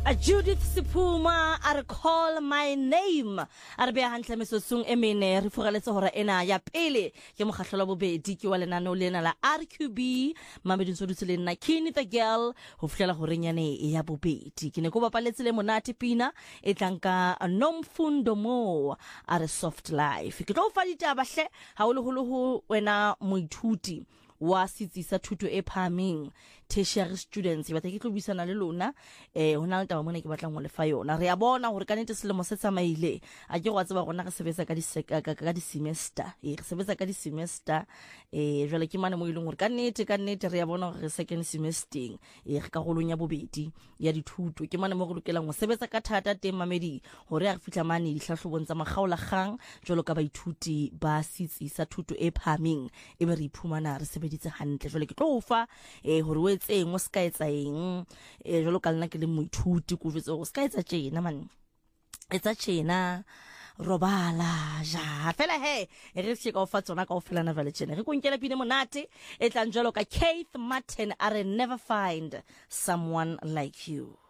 Judith Sipuma are call my name a re beya hantle mesosong e mene re fogaletse hora ena ya pele ke mokgahlelo bobedi ke wa lenaneo lena la RQB mameding sodutse le nna Kini the girl ho fihlela gore nyane ya bobedi ke ne go bapaletse le monate pina e tlanka Nomfundo Mo a re soft life ke tlo fa ditaba hle ha o le ho wena moithuti wa sitsi sa thuto e phaming tertiary students ba ke tlo buisana le lona hona le taba mona ke batlang go le fa yona re a bona gore ka nete selemo se tsamaile a ke go tseba gona re sebetsa ka di semester re sebetsa ka di semester jwale ke mane mo ileng gore ka nete re a bona gore second semester re ka golonya bobedi ya dithuto ke mane mo go lokelang go sebetsa ka thata teng mamedi gore a re fitla mane dihlahlobong tsa magaola gang jwalo ka baithuti ba sitsi sa thuto e phaming e be re iphumana re ditse hantle jole ke tlo fa hore o etseng o ska etsa eng jolo ka lena ke le moithuti go jwetsa o ska etsa tjena man etsa tjena robala ja fela he re se ka o fa tsona ka o fela na vale tjena re go nkela pine monate e tlang jalo ka Keith Martin are never find someone like you.